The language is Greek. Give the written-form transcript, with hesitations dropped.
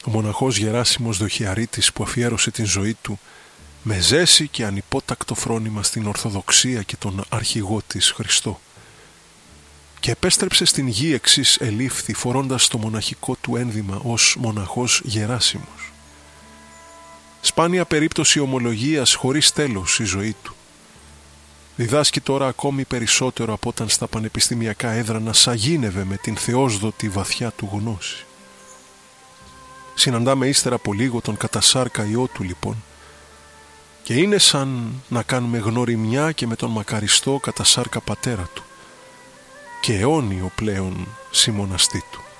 Ο μοναχός Γεράσιμος Δοχιαρίτης, που αφιέρωσε την ζωή του με ζέση και ανυπότακτο φρόνημα στην Ορθοδοξία και τον αρχηγό της Χριστό, και επέστρεψε στην γη εξής ελήφθη, φορώντας το μοναχικό του ένδυμα ως μοναχός Γεράσιμος. Σπάνια περίπτωση ομολογίας χωρίς τέλος η ζωή του. Διδάσκει τώρα ακόμη περισσότερο από όταν στα πανεπιστημιακά έδρανα σαγίνευε με την θεόσδοτη βαθιά του γνώση. Συναντάμε ύστερα από λίγο τον κατασάρκα ιό του λοιπόν, και είναι σαν να κάνουμε γνωριμιά και με τον μακαριστό κατασάρκα πατέρα του και αιώνιο πλέον συμμοναστή του.